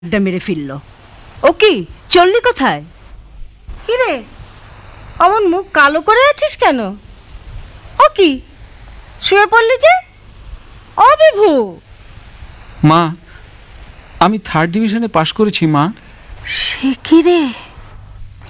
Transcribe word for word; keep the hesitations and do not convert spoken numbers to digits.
আড্ডা মেরে ফিরল। ও কি চললি কোথায়? কিরে অমন মুখ কালো করে আছিস কেন? ও কি শুয়ে পড়লি যে? ও বিভু, মা, আমি থার্ড ডিভিশনে পাশ করেছি মা। সে কি রে?